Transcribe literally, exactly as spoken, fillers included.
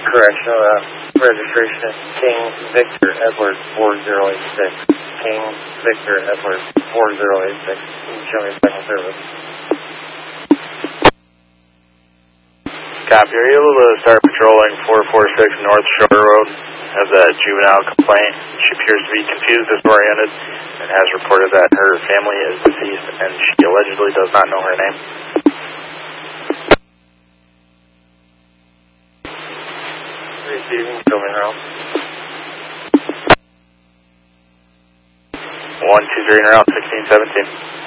Correction, uh, registration is King Victor Edward four zero eight six. King Victor Edward four zero eight six. Can you show me second service? Copy. Are you able to start patrolling four four six North Shore Road? Has a juvenile complaint. She appears to be confused, disoriented, and has reported that her family is deceased and she allegedly does not know her name. Receiving, show me her home. one two three in route, sixteen seventeen.